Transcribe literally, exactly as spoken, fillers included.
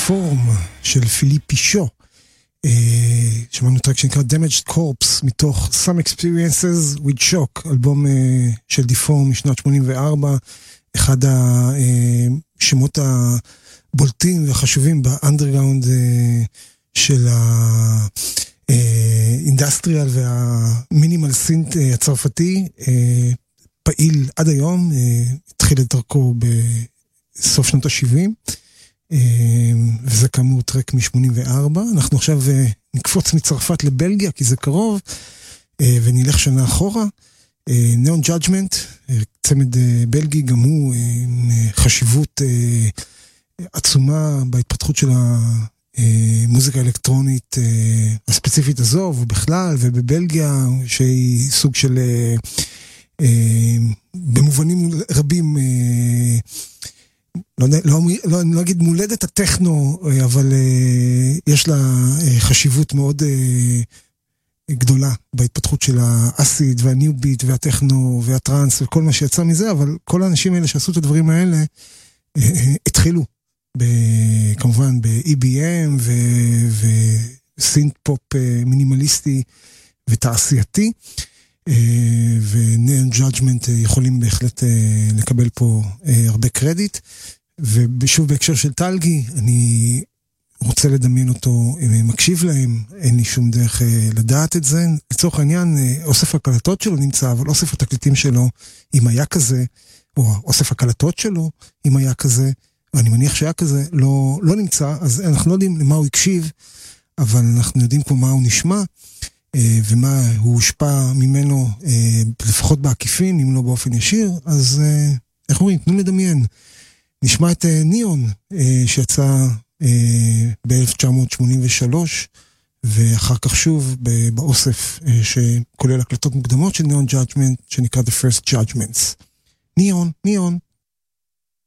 Deform של פיליפ פישו, שמענו טרק שנקרא Damaged Corpse מתוך Some Experiences with Shock, אלבום של Deform משנת שמונים וארבע, אחד השמות הבולטים והחשובים באנדרגראונד של האינדסטריאל והמינימל סינט הצרפתי, פעיל עד היום, התחיל את דרכו בסוף שנות ה-שבעים, וזה כאמור טרק מ-שמונים וארבע. אנחנו עכשיו נקפוץ מצרפת לבלגיה, כי זה קרוב, ונלך שנה אחורה. Neon Judgment, צמד בלגי, גם הוא חשיבות עצומה בהתפתחות של המוזיקה האלקטרונית הספציפית הזו, ובכלל, ובבלגיה, שהיא סוג של, במובנים רבים, לא, לא, לא, אני לא אגיד מולדת הטכנו, אבל יש לה חשיבות מאוד גדולה בהתפתחות של האסיד והניו ביט והטכנו והטרנס וכל מה שיצא מזה, אבל כל האנשים האלה שעשו את הדברים האלה התחילו כמובן ב-E B M וסינט פופ מינימליסטי ותעשייתי, ו-Neon Judgment יכולים בהחלט לקבל פה הרבה קרדיט. ושוב בהקשר של טלגי, אני רוצה לדמיין אותו, מקשיב להם, אין לי שום דרך לדעת את זה. לצורך העניין, אוסף הקלטות שלו נמצא, אבל אוסף התקליטים שלו, אם היה כזה, או אוסף הקלטות שלו, אם היה כזה, ואני מניח שהיה כזה, לא, לא נמצא, אז אנחנו לא יודעים למה הוא הקשיב, אבל אנחנו יודעים פה מה הוא נשמע, ומה הוא הושפע ממנו, לפחות בעקיפין, אם לא באופן ישיר. אז איך אומרים, תנו לדמיין. נשמע את ניאון, שיצא ב-אלף תשע מאות שמונים ושלוש, ואחר כך שוב באוסף שכולל הקלטות מוקדמות של ניאון ג'אדג'מנט, שנקרא The First Judgments. ניאון, ניאון.